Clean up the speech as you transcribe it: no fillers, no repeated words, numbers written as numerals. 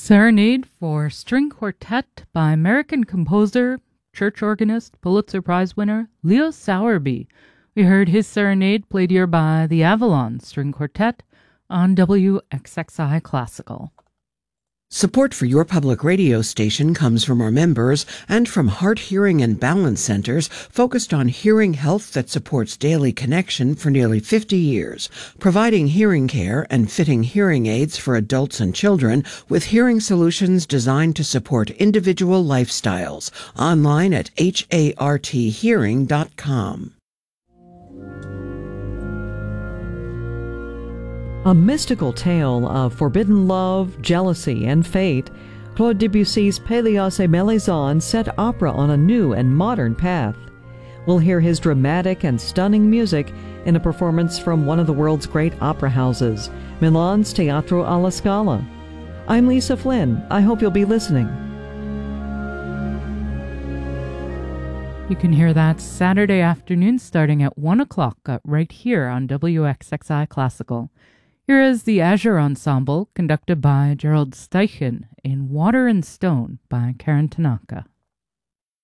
Serenade for String Quartet by American composer, church organist, Pulitzer Prize winner Leo Sowerby. We heard his serenade played here by the Avalon String Quartet on WXXI Classical. Support for your public radio station comes from our members and from Heart, Hearing, and Balance Centers focused on hearing health that supports daily connection for nearly 50 years, providing hearing care and fitting hearing aids for adults and children with hearing solutions designed to support individual lifestyles. Online at harthearing.com. A mystical tale of forbidden love, jealousy, and fate, Claude Debussy's Pélias et Mélisande set opera on a new and modern path. We'll hear his dramatic and stunning music in a performance from one of the world's great opera houses, Milan's Teatro alla Scala. I'm Lisa Flynn. I hope you'll be listening. You can hear that Saturday afternoon starting at 1 o'clock right here on WXXI Classical. Here is the Azure Ensemble, conducted by Gerald Steichen, in Water and Stone by Karen Tanaka.